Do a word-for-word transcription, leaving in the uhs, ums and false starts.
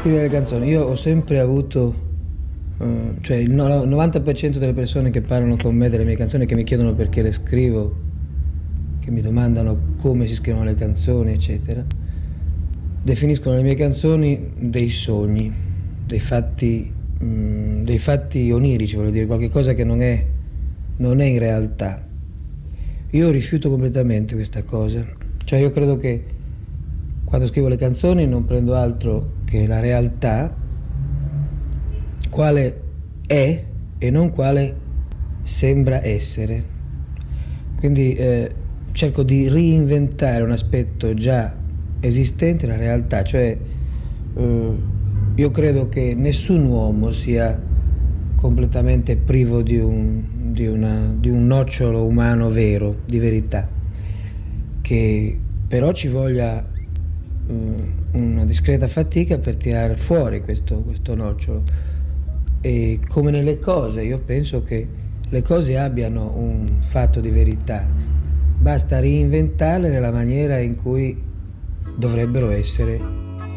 Scrivere le canzoni, io ho sempre avuto, uh, cioè il novanta per cento delle persone che parlano con me delle mie canzoni, che mi chiedono perché le scrivo, che mi domandano come si scrivono le canzoni, eccetera, definiscono le mie canzoni dei sogni, dei fatti, mh, dei fatti onirici, voglio dire, qualche cosa che non è, non è in realtà. Io rifiuto completamente questa cosa, cioè io credo che quando scrivo le canzoni non prendo altro che la realtà, quale è e non quale sembra essere. Quindi eh, cerco di reinventare un aspetto già esistente nella realtà, cioè eh, io credo che nessun uomo sia completamente privo di un, di una, di un nocciolo umano vero, di verità, che però ci voglia una discreta fatica per tirare fuori questo, questo nocciolo. E come nelle cose, io penso che le cose abbiano un fatto di verità, basta reinventarle nella maniera in cui dovrebbero essere